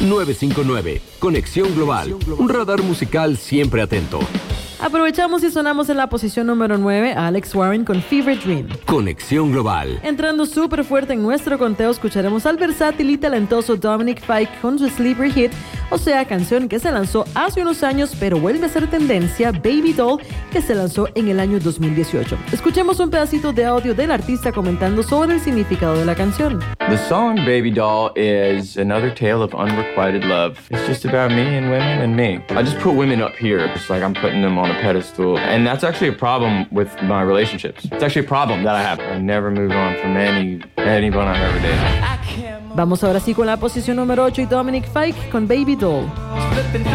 959, Conexión Global, un radar musical siempre atento. Aprovechamos y sonamos en la posición número 9 a Alex Warren con Fever Dream. Conexión Global. Entrando súper fuerte en nuestro conteo, escucharemos al versátil y talentoso Dominic Fike con su sleeper hit, o sea, canción que se lanzó hace unos años, pero vuelve a ser tendencia, Baby Doll, que se lanzó en el año 2018. Escuchemos un pedacito de audio del artista comentando sobre el significado de la canción. The song Baby Doll is another tale of unrequited love. It's just about me and women and me. I just put women up here. It's like I'm putting them on a pedestal. And that's actually a problem with my relationships. It's actually a problem that I have. I never moved on from anyone I've ever dated. Vamos ahora sí con la posición número 8 y Dominic Fike con Baby Doll.